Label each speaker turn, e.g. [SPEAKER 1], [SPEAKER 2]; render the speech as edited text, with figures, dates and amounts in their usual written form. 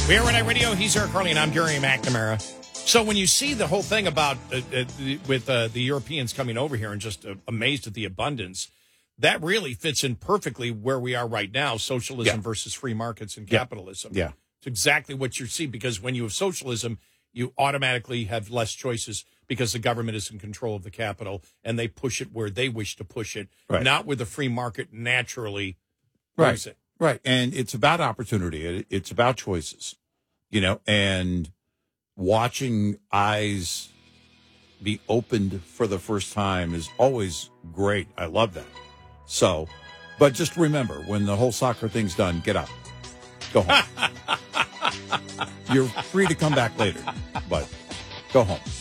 [SPEAKER 1] We are Red Radio. He's Eric Carly, and I'm Gary McNamara. So when you see the whole thing about with the Europeans coming over here and just amazed at the abundance, that really fits in perfectly where we are right now, socialism versus free markets and capitalism.
[SPEAKER 2] Yeah.
[SPEAKER 1] It's exactly what you see, because when you have socialism, you automatically have less choices because the government is in control of the capital, and they push it where they wish to push it, not where the free market naturally moves it.
[SPEAKER 2] Right. And it's about opportunity. It's about choices, and watching eyes be opened for the first time is always great. I love that. So, but just remember, when the whole soccer thing's done, get up. Go home. You're free to come back later, but go home.